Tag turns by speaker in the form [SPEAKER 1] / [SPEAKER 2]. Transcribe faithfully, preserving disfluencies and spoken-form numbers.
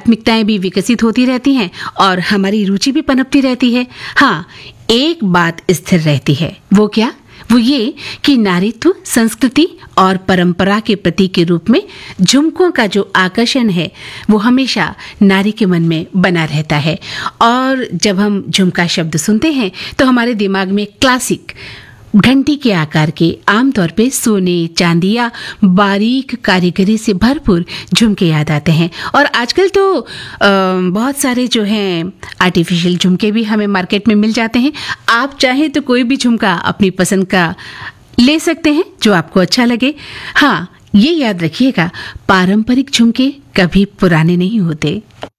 [SPEAKER 1] प्राथमिकताएं भी विकसित होती रहती हैं और हमारी रुचि भी पनपती रहती है। हाँ, एक बात स्थिर रहती है, वो क्या? वो ये कि नारीत्व, संस्कृति और परंपरा के प्रतीक के रूप में झुमकों का जो आकर्षण है वो हमेशा नारी के मन में बना रहता है। और जब हम झुमका शब्द सुनते हैं तो हमारे दिमाग में क्लासिक घंटी के आकार के, आमतौर पे सोने, चांदी या बारीक कारीगरी से भरपूर झुमके याद आते हैं। और आजकल तो आ, बहुत सारे जो हैं आर्टिफिशियल झुमके भी हमें मार्केट में मिल जाते हैं। आप चाहें तो कोई भी झुमका अपनी पसंद का ले सकते हैं जो आपको अच्छा लगे। हाँ, ये याद रखिएगा, पारंपरिक झुमके कभी पुराने नहीं होते।